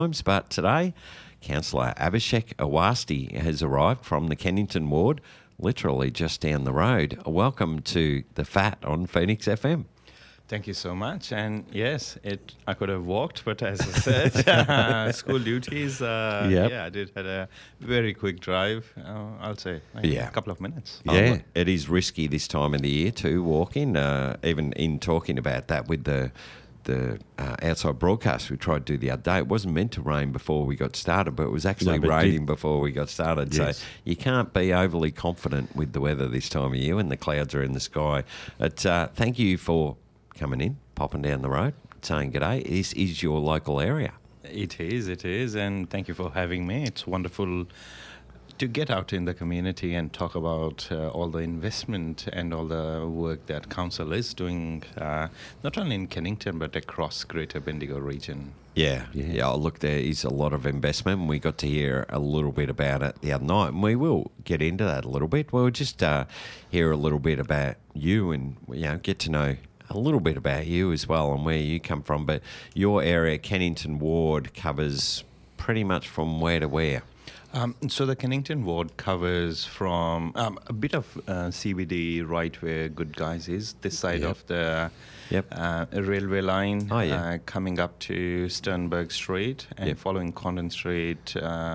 But today, Councillor Abhishek Awasthi has arrived from the Kennington ward, literally just down the road. Welcome to The Fat on Phoenix FM. Thank you so much. And yes, I could have walked, but as I said, school duties. I did had a very quick drive. I'll say a couple of minutes. Yeah, it is risky this time of the year too. Walking, even in talking about that with the outside broadcast we tried to do the other day. It wasn't meant to rain before we got started, but it was actually raining before we got started. Yes. So you can't be overly confident with the weather this time of year when the clouds are in the sky. But thank you for coming in, popping down the road, saying g'day. This is your local area. It is, and thank you for having me. It's wonderful to get out in the community and talk about all the investment and all the work that council is doing, not only in Kennington but across Greater Bendigo region. Yeah. Look, there is a lot of investment. We got to hear a little bit about it the other night, and we will get into that a little bit. We'll just hear a little bit about you and get to know a little bit about you as well and where you come from. But your area, Kennington ward, covers pretty much from where to where? So the Kennington ward covers from a bit of CBD right where Good Guys is, this side of the railway line, coming up to Sternberg Street and following Condon Street,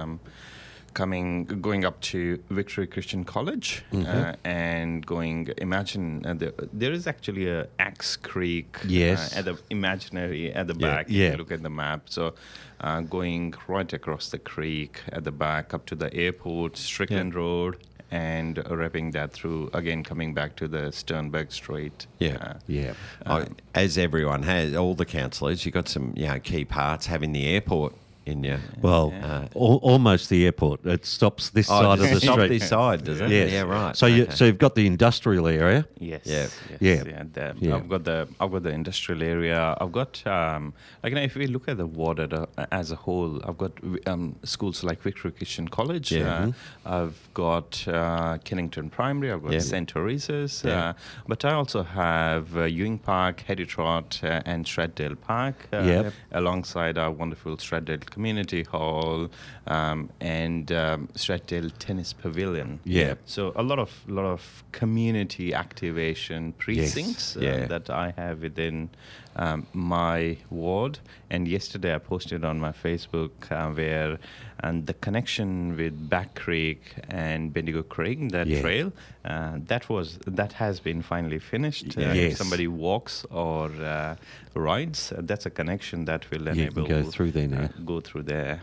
going up to Victory Christian College and going, there is actually a Axe Creek at the back if you look at the map. So going right across the creek at the back up to the airport, Strickland Road, and wrapping that through, again, coming back to the Sternberg Street. As everyone has, all the councillors, you've got some key parts having the airport in you. Well, almost the airport. It stops this side of the street. Stop this side, does it? Yes. Yeah, right. So you've got the industrial area. Yes. I've got the industrial area. I've got if we look at the ward as a whole, I've got schools like Victory Christian College. I've got Kennington Primary. I've got St. Teresa's. But I also have Ewing Park, Heditrot, and Straddale Park. Alongside our wonderful Straddale Community Hall and Straddale Tennis Pavilion. So a lot of community activation precincts that I have within my ward. And yesterday I posted on my Facebook where the connection with Back Creek and Bendigo Creek, that trail, that has been finally finished. If somebody walks or rides, that's a connection that will enable go through there now. Go through there.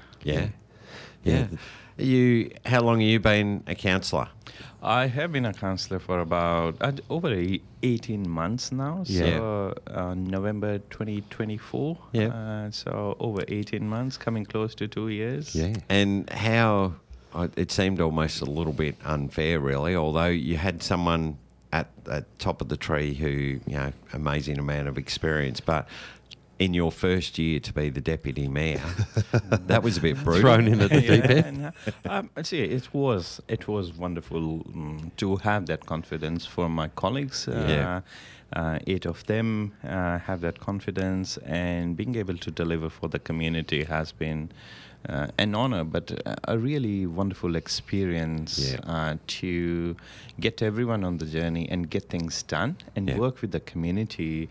How long have you been a councillor? I have been a councillor for about over 18 months now. So November 2024. So over 18 months, coming close to 2 years. And how it seemed almost a little bit unfair, really, although you had someone at the top of the tree who, amazing amount of experience, but in your first year to be the deputy mayor, that was a bit brutal. Thrown in at the deep end. It was wonderful to have that confidence from my colleagues. 8 of them have that confidence, and being able to deliver for the community has been an honor, but a really wonderful experience to get everyone on the journey and get things done and work with the community.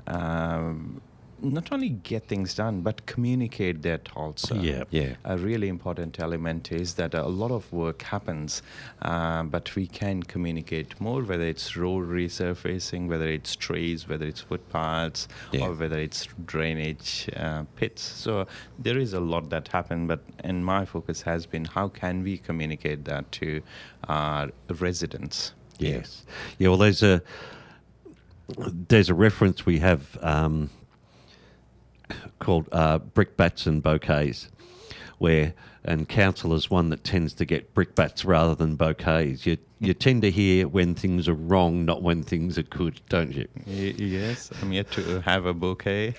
Not only get things done, but communicate that also. A really important element is that a lot of work happens, but we can communicate more, whether it's road resurfacing, whether it's trees, whether it's footpaths, or whether it's drainage pits. So there is a lot that happens, and my focus has been how can we communicate that to our residents. Well, there's a reference we have called brickbats and bouquets, and council is one that tends to get brickbats rather than bouquets. You tend to hear when things are wrong, not when things are good, don't you? Yes, I'm yet to have a bouquet.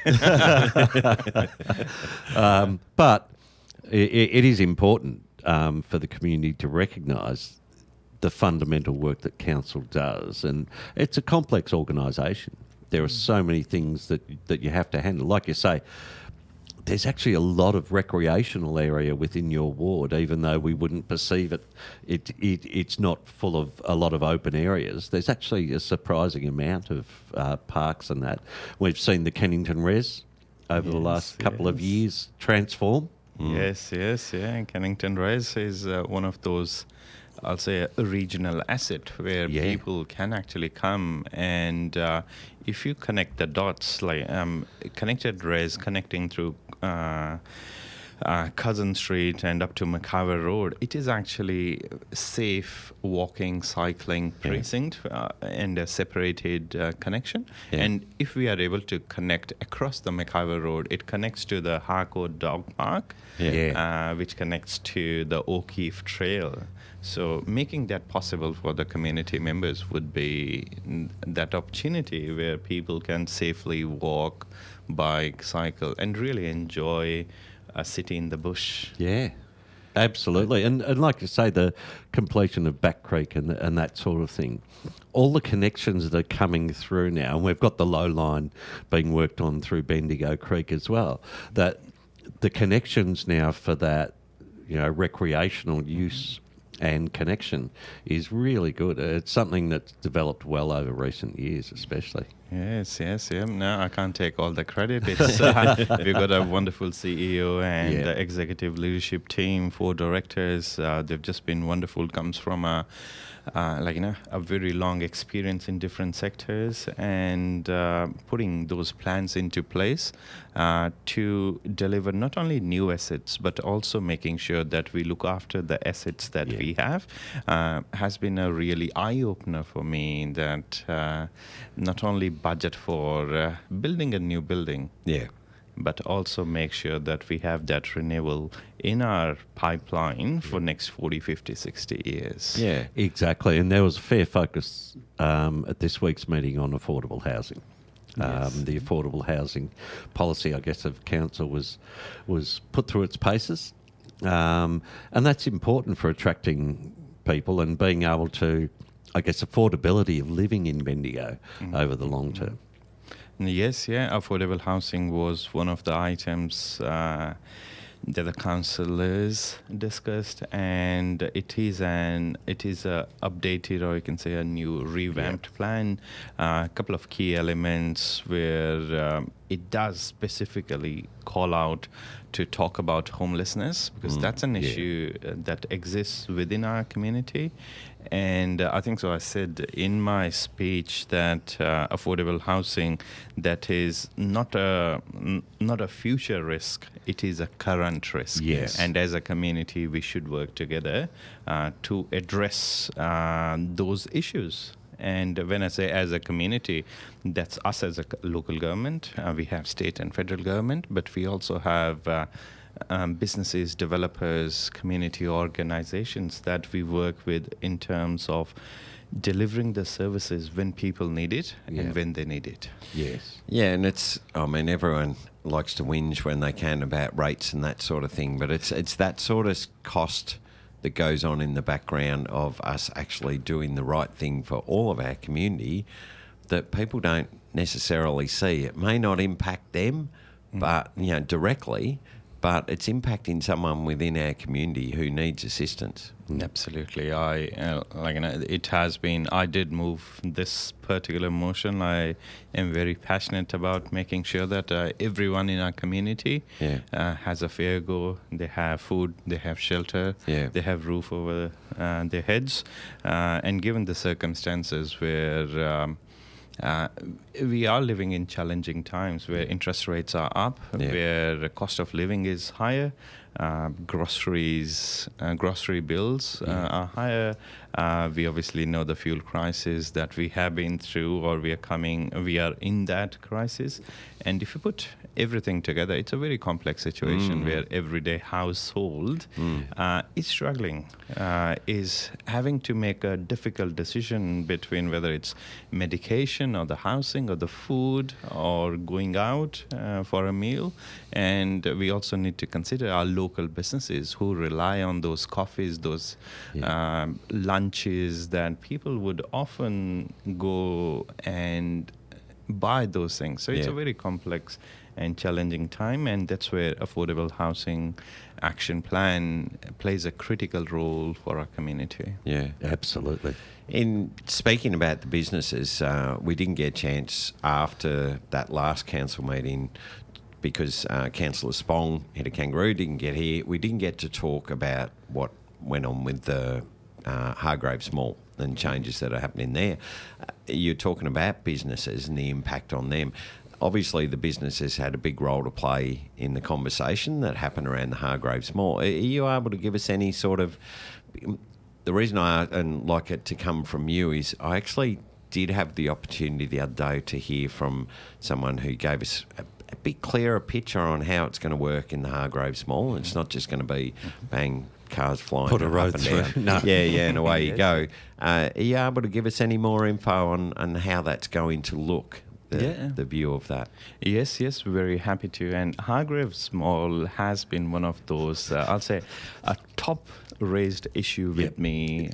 But it is important for the community to recognise the fundamental work that council does, and it's a complex organisation. There are so many things that you have to handle. Like you say, there's actually a lot of recreational area within your ward, even though we wouldn't perceive it. It's not full of a lot of open areas. There's actually a surprising amount of parks and that. We've seen the Kennington Res over the last couple of years transform. Yes. Kennington Res is one of those, I'll say, a regional asset where people can actually come and if you connect the dots, like connected res connecting through Cousin Street and up to McIver Road, it is actually safe walking, cycling precinct and a separated connection. And if we are able to connect across the McIver Road, it connects to the Harcourt Dog Park, which connects to the O'Keefe Trail. So making that possible for the community members would be that opportunity where people can safely walk, bike, cycle, and really enjoy a city in the bush. Yeah, absolutely. And like you say, the completion of Back Creek and that sort of thing. All the connections that are coming through now, and we've got the low line being worked on through Bendigo Creek as well, that the connections now for that, recreational use and connection is really good. It's something that's developed well over recent years, especially. Yes. No, I can't take all the credit. It's we've got a wonderful CEO and executive leadership team, 4 directors. They've just been wonderful. Comes from a very long experience in different sectors, and putting those plans into place to deliver not only new assets but also making sure that we look after the assets that we have has been a really eye-opener for me, that not only budget for building a new building, but also make sure that we have that renewal in our pipeline for next 40, 50, 60 years. Yeah, exactly. And there was a fair focus at this week's meeting on affordable housing. The affordable housing policy, I guess, of council was put through its paces. And that's important for attracting people and being able to, I guess, affordability of living in Bendigo over the long term. Yes, affordable housing was one of the items that the councillors discussed, and it is a updated, or you can say a new revamped plan. A couple of key elements where it does specifically call out to talk about homelessness, because that's an issue that exists within our community. And I think so I said in my speech that affordable housing, that is not a future risk, it is a current risk. Yes. And as a community, we should work together to address those issues. And when I say as a community, that's us as a local government. We have state and federal government, but we also have businesses, developers, community organizations that we work with in terms of delivering the services when people need it and when they need it. Yes. Yeah, and everyone likes to whinge when they can about rates and that sort of thing, but it's that sort of cost that goes on in the background of us actually doing the right thing for all of our community that people don't necessarily see. It may not impact them, but directly, but it's impacting someone within our community who needs assistance. Absolutely. It has been, I did move this particular motion. I am very passionate about making sure that everyone in our community has a fair go. They have food, they have shelter, they have roof over their heads. And given the circumstances where we are living in challenging times, where interest rates are up, where the cost of living is higher, grocery bills are higher. We obviously know the fuel crisis that we have been through, or we are in that crisis. And if you put everything together, it's a very complex situation where everyday household is struggling, is having to make a difficult decision between whether it's medication or the housing or the food or going out for a meal. And we also need to consider our local businesses who rely on those coffees, those lunches that people would often go and buy those things. So it's a very complex and challenging time, and that's where affordable housing action plan plays a critical role for our community. Yeah, absolutely. In speaking about the businesses, we didn't get a chance after that last council meeting because Councillor Spong, head of Kangaroo, didn't get here. We didn't get to talk about what went on with the Hargreaves Mall and changes that are happening there. You're talking about businesses and the impact on them. Obviously, the businesses had a big role to play in the conversation that happened around the Hargreaves Mall. Are you able to give us any sort of... The reason I like it to come from you is I actually did have the opportunity the other day to hear from someone who gave us a bit clearer picture on how it's going to work in the Hargreaves Mall. It's not just going to be bang, cars flying put a road up and through. down. No. Yeah, and away you go. Are you able to give us any more info on how that's going to look? The view of that. Yes, very happy to. And Hargreaves Mall has been one of those, I'll say, a top raised issue with me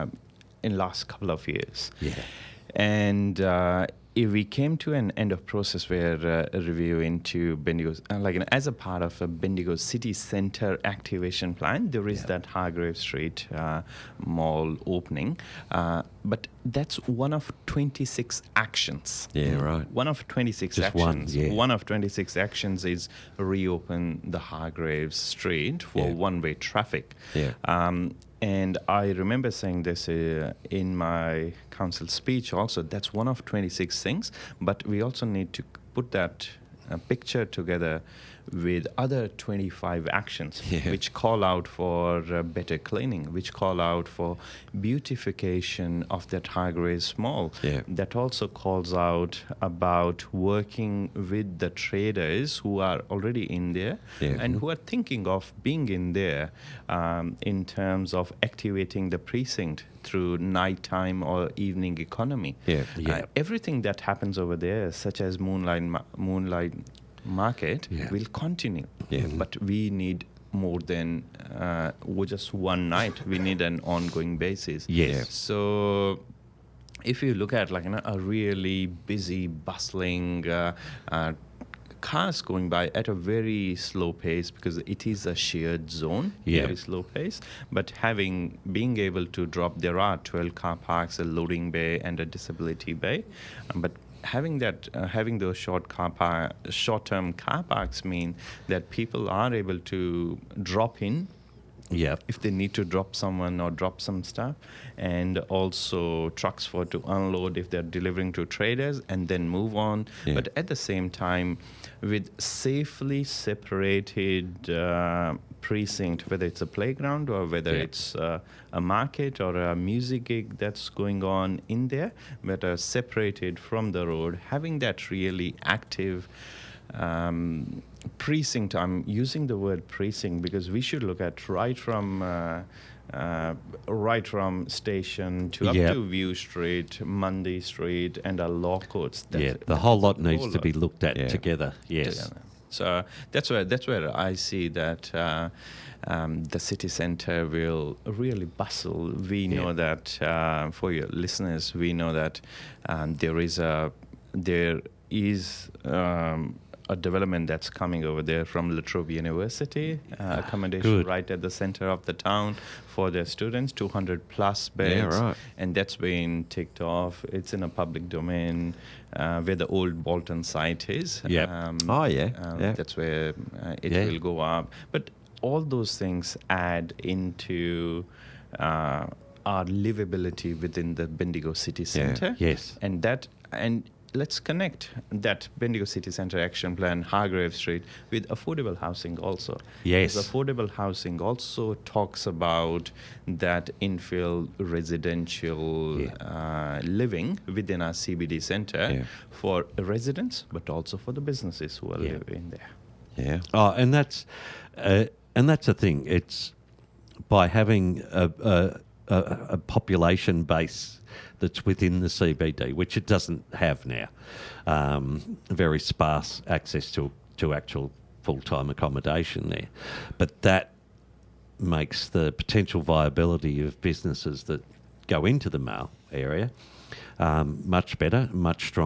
in last couple of years. Yeah. And if we came to an end of process where a review into Bendigo, as a part of a Bendigo City Centre activation plan, there is that Hargreaves Street mall opening. But that's one of 26 actions. Yeah, right. One of 26 Just actions. One of 26 actions is reopen the Hargreaves Street for one-way traffic. Yeah. And I remember saying this in my council speech also. That's one of 26 things, but we also need to put that picture together with other 25 actions which call out for better cleaning, which call out for beautification of that Hargreaves Mall. That also calls out about working with the traders who are already in there and who are thinking of being in there in terms of activating the precinct through nighttime or evening economy. Everything that happens over there, such as Moonlight Market, will continue. But we need more than just one night. We need an ongoing basis. So if you look at a really busy, bustling cars going by at a very slow pace because it is a shared zone, very slow pace. But being able to drop, there are 12 car parks, a loading bay and a disability bay, but having those short-term car parks mean that people are able to drop in if they need to drop someone or drop some stuff, and also trucks to unload if they're delivering to traders and then move on. But at the same time, with safely separated precinct, whether it's a playground or whether it's a market or a music gig that's going on in there, but are separated from the road, having that really active precinct. I'm using the word precinct because we should look at right from station to up to View Street, Mundy Street, and our law courts. The whole lot needs to be looked at together. Yes. So that's where I see that the city centre will really bustle. We know that for your listeners, we know that there is a development that's coming over there from La Trobe University, accommodation right at the center of the town for their students, 200 plus beds, and that's been ticked off. It's in a public domain where the old Bolton site is. That's where it will go up. But all those things add into our livability within the Bendigo City Centre. And let's connect that Bendigo City Centre Action Plan, Hargreaves Street, with affordable housing also. Because affordable housing also talks about that infill residential living within our CBD centre for residents, but also for the businesses who are living there. And that's the thing. It's by having a population base that's within the CBD, which it doesn't have now. Very sparse access to actual full-time accommodation there. But that makes the potential viability of businesses that go into the Mall area much better, much stronger.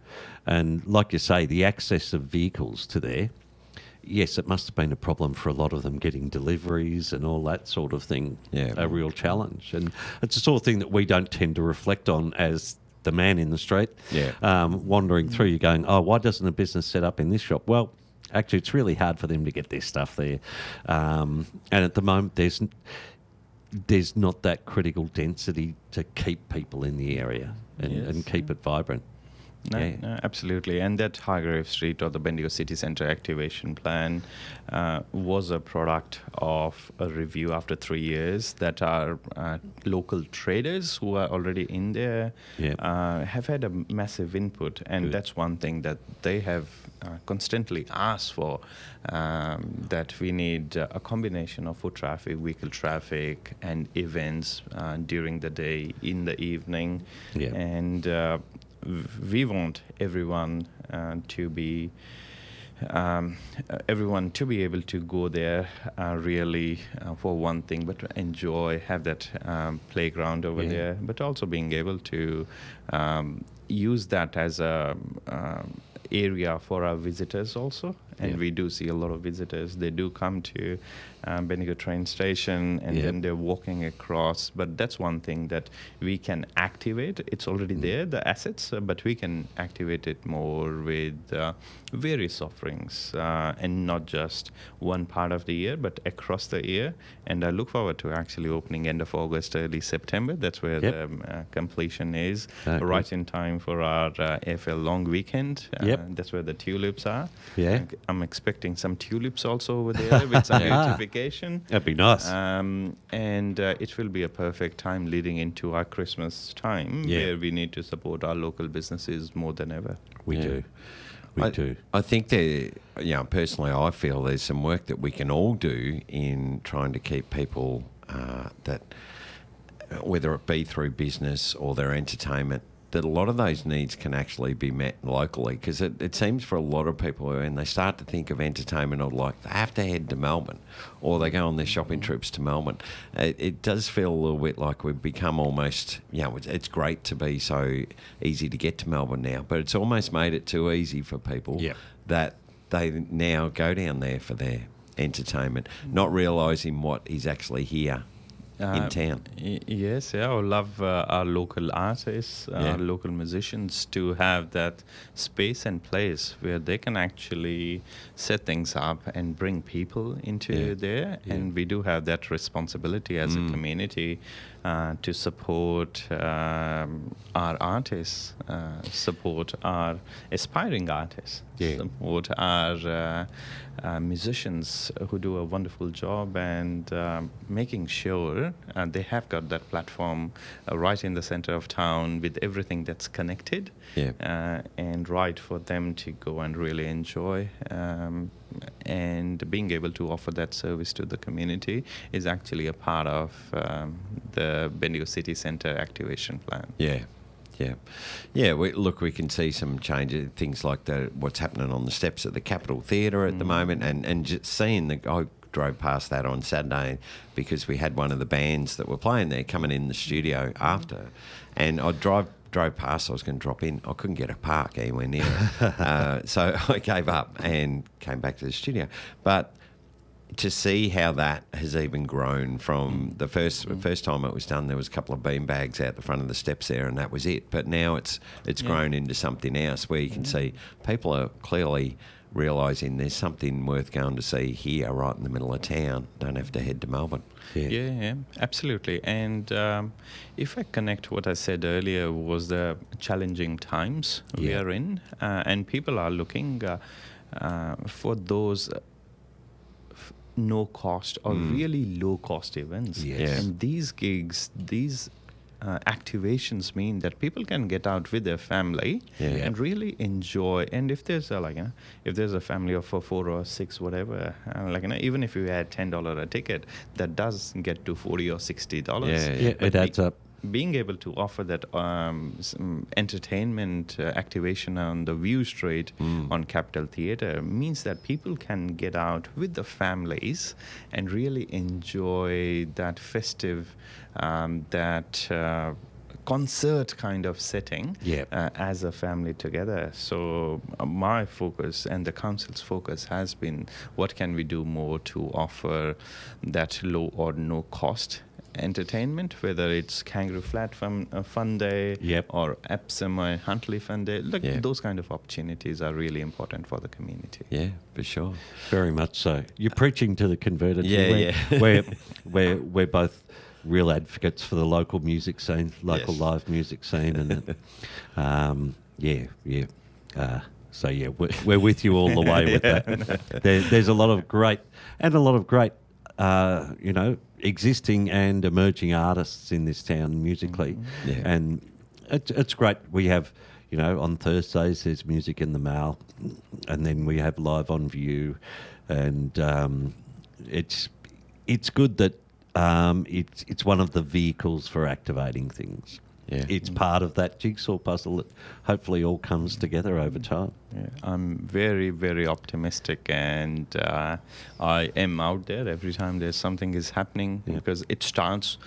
And like you say, the access of vehicles to there, yes, it must have been a problem for a lot of them getting deliveries and all that sort of thing. Yeah. A real challenge. And it's the sort of thing that we don't tend to reflect on as the man in the street. Yeah. Wandering through, you going, oh, why doesn't a business set up in this shop? Well, actually, it's really hard for them to get their stuff there. And at the moment, there's not that critical density to keep people in the area and keep it vibrant. No, absolutely. And that Highgrove Street or the Bendigo City Centre activation plan was a product of a review after 3 years that our local traders who are already in there have had a massive input. And Good. that's one thing that they have constantly asked for, that we need a combination of foot traffic, vehicle traffic, and events during the day, in the evening. Yeah. And we want everyone to be able to go there really for one thing, but to enjoy, have that playground over there, but also being able to use that as a area for our visitors also. And we do see a lot of visitors. They do come to Bendigo train station, and then they're walking across. But that's one thing that we can activate. It's already there, the assets, but we can activate it more with various offerings, and not just one part of the year, but across the year. And I look forward to actually opening end of August, early September. That's where the completion is, right in time for our AFL long weekend. That's where the tulips are. Yeah. I'm expecting some tulips also over there with some beautification. That'd be nice. And it will be a perfect time leading into our Christmas time, where we need to support our local businesses more than ever. We do. We do. I think personally, I feel there's some work that we can all do in trying to keep people that, whether it be through business or their entertainment, that a lot of those needs can actually be met locally, because it seems for a lot of people when they start to think of entertainment, or like they have to head to Melbourne or they go on their shopping trips to Melbourne, it does feel a little bit like we've become almost, it's great to be so easy to get to Melbourne now, but it's almost made it too easy for people that they now go down there for their entertainment, not realising what is actually here in town. Yes, I would love our local artists, our local musicians to have that space and place where they can actually set things up and bring people into there. And we do have that responsibility as a community to support our artists, support our aspiring artists, support our musicians who do a wonderful job, and making sure they have got that platform right in the center of town with everything that's connected, and right for them to go and really enjoy. And being able to offer that service to the community is actually a part of the Bendigo City Centre activation plan. We can see some changes, things like what's happening on the steps of the Capitol Theatre at the moment, and just seeing I drove past that on Saturday because we had one of the bands that were playing there coming in the studio after, and I drove past. I was going to drop in. I couldn't get a park anywhere near it. So I gave up and came back to the studio. But to see how that has even grown from the first time it was done, there was a couple of bean bags out the front of the steps there, and that was it. But now it's grown into something else where you can see people are clearly realising there's something worth going to see here right in the middle of town. Don't have to head to Melbourne. Yeah, absolutely. And if I connect what I said earlier was the challenging times we are in, and people are looking for those no cost or really low cost events. And these gigs, these activations mean that people can get out with their family and really enjoy. And if there's if there's a family of 4 or 6, whatever, even if you add $10 a ticket, that does get to $40 or $60. It adds up. Being able to offer that some entertainment activation on the View Street on Capitol Theatre means that people can get out with the families and really enjoy that festive, that concert kind of setting as a family together. So my focus and the council's focus has been what can we do more to offer that low or no cost entertainment, whether it's Kangaroo Flat Fun Day or Epsom or Huntley Fun Day. Those kind of opportunities are really important for the community. Yeah, for sure. Very much so. You're preaching to the converted. We're both real advocates for the local music scene, live music scene, and so we're with you all the way with that. There's a lot of great existing and emerging artists in this town musically, and it's great. We have, on Thursdays there's Music in the Mail, and then we have Live on View, and it's good that it's one of the vehicles for activating things. Yeah. It's part of that jigsaw puzzle that hopefully all comes together over time. Yeah, I'm very, very optimistic, and I am out there every time there's something is happening because it starts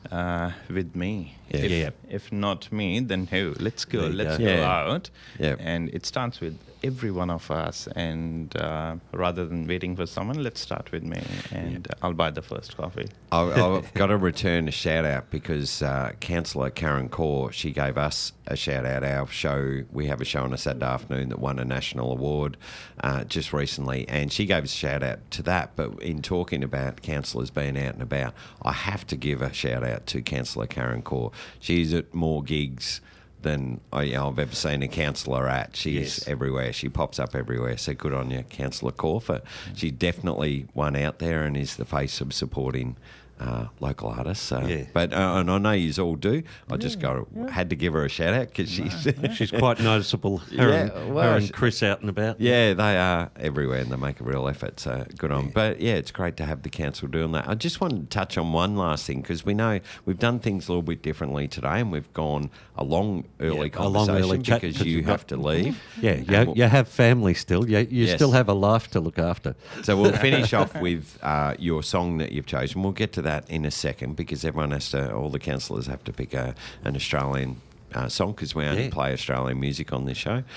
with me. If not me, then who? Let's go. Let's go out. Yeah. And it starts with every one of us, and rather than waiting for someone, let's start with me, and I'll buy the first coffee. I've got to return a shout out because Councillor Karen Kaur, she gave us a shout out. Our show, we have a show on a Saturday afternoon that won a national award just recently, and she gave us a shout out to that. But in talking about councillors being out and about, I have to give a shout out to Councillor Karen Kaur. She's at more gigs than I've ever seen a councillor at. She's everywhere. She pops up everywhere. So good on you, Councillor Kaur. She's definitely one out there and is the face of supporting local artists. But and I know you all do. I just had to give her a shout out because she's quite noticeable. Her and Chris out and about. Yeah, they are everywhere and they make a real effort. So good on. But it's great to have the council doing that. I just wanted to touch on one last thing because we know we've done things a little bit differently today, and we've gone a long early conversation because you have to leave. Yeah, you have family still. You still have a life to look after. So we'll finish off with your song that you've chosen. We'll get to that in a second because everyone all the councillors have to pick an Australian song because we only play Australian music on this show.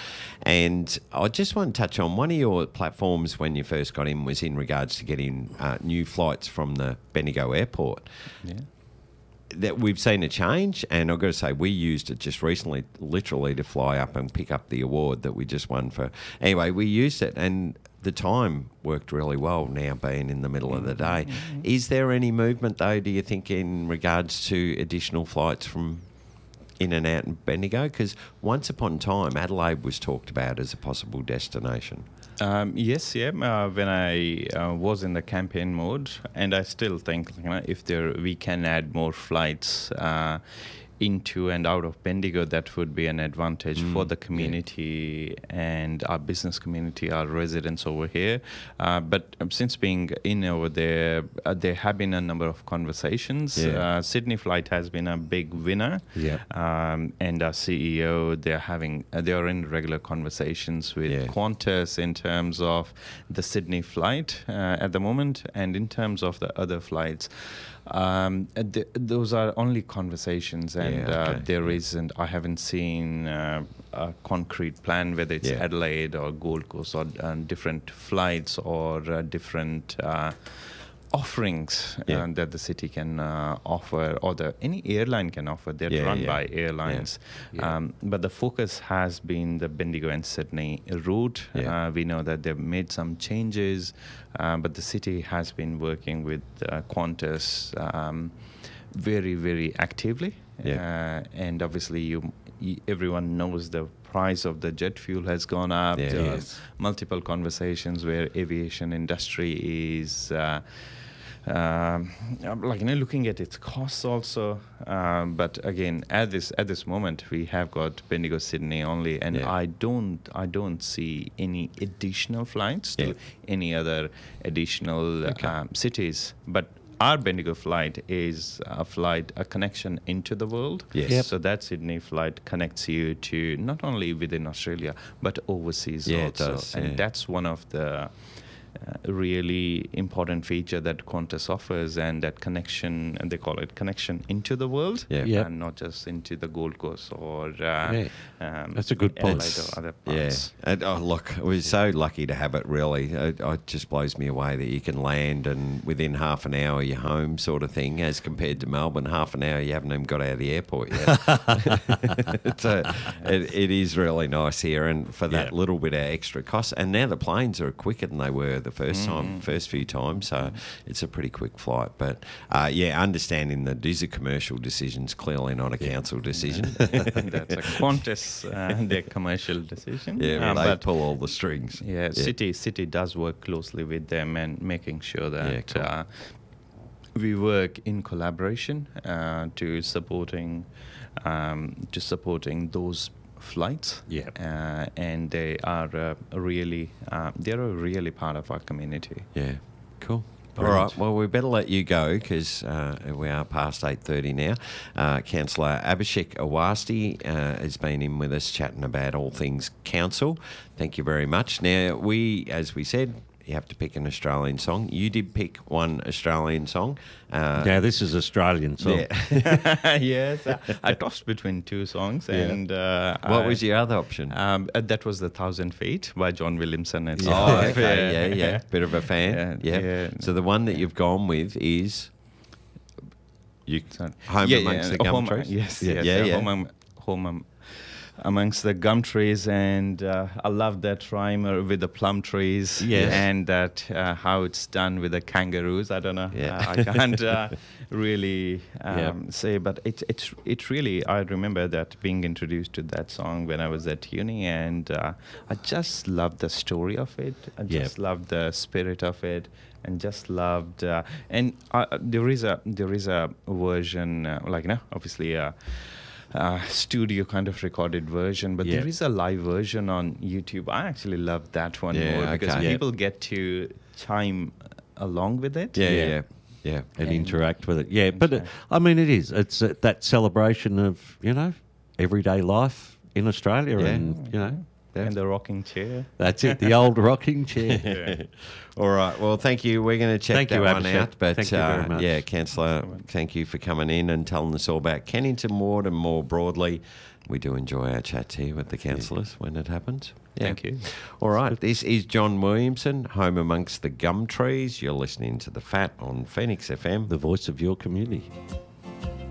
And I just want to touch on one of your platforms when you first got in was in regards to getting new flights from the Bendigo Airport. Yeah. That we've seen a change, and I've got to say we used it just recently literally to fly up and pick up the award that we just won for. Anyway, we used it and the time worked really well now being in the middle of the day. Is there any movement though, do you think, in regards to additional flights from in and out in Bendigo? Because once upon a time Adelaide was talked about as a possible destination. Yes, when I was in the campaign mode, and I still think if we can add more flights into and out of Bendigo, that would be an advantage for the community and our business community, our residents over here. But since being in over there, there have been a number of conversations. Sydney flight has been a big winner. And our CEO, they are in regular conversations with Qantas in terms of the Sydney flight at the moment, and in terms of the other flights. Those are only conversations, and there isn't. I haven't seen a concrete plan, whether it's Adelaide or Gold Coast or different flights or different offerings that the city can offer, or any airline can offer. They're run by airlines. But the focus has been the Bendigo and Sydney route. We know that they've made some changes, but the city has been working with Qantas very, very actively. And obviously everyone knows the price of the jet fuel has gone up. There are multiple conversations where aviation industry is looking at its costs also. But again, at this moment, we have got Bendigo Sydney only, and I don't see any additional flights to any other additional cities. But our Bendigo flight is a connection into the world. So that Sydney flight connects you to not only within Australia but overseas also. And that's one of the really important feature that Qantas offers, and that connection, and they call it connection into the world, and not just into the Gold Coast or that's a good point. Or other parts. Yeah, and look, we're so lucky to have it. Really, it just blows me away that you can land and within half an hour you're home, sort of thing. As compared to Melbourne, half an hour you haven't even got out of the airport yet. It is really nice here, and for that little bit of extra cost. And now the planes are quicker than they were the first few times, so it's a pretty quick flight. But understanding that it is a commercial decision, it's clearly not a council decision. That's a Qantas, their commercial decision. Yeah, they pull all the strings. Yeah, City does work closely with them and making sure that we work in collaboration to supporting those flights. And they are really they're a really part of our community. Yeah, cool. All right, well, we better let you go because we are past 8:30 now. Councillor Abhishek Awasthi has been in with us chatting about all things council. Thank you very much. Now, as we said, you have to pick an Australian song. You did pick one Australian song. Now, this is Australian song. Yeah. Yes. I tossed between two songs. And what was your other option? That was The 1,000 Feet by John Williamson. Okay. Bit of a fan. Yeah. So the one that you've gone with is Home Amongst the Gum Trees? Yes. Home Amongst the Gum Trees, and I love that rhyme with the plum trees, and that how it's done with the kangaroos. I don't know, I can't really say, but it's really, I remember that being introduced to that song when I was at uni, and I just loved the story of it. I just loved the spirit of it. And just loved, and there is a version, obviously studio kind of recorded version, but there is a live version on YouTube. I actually love that one more because people get to chime along with it. And interact with it. Yeah, but I mean, it is. It's that celebration of everyday life in Australia, and and the rocking chair. That's it, the old rocking chair. All right. Well, thank you. We're going to check that one out. But thank you very much. Councillor, thank you for coming in and telling us all about Kennington Ward and more broadly. We do enjoy our chats here with the councillors when it happens. Thank you. All right. This is John Williamson, Home Amongst the Gum Trees. You're listening to The Fat on Phoenix FM. The voice of your community.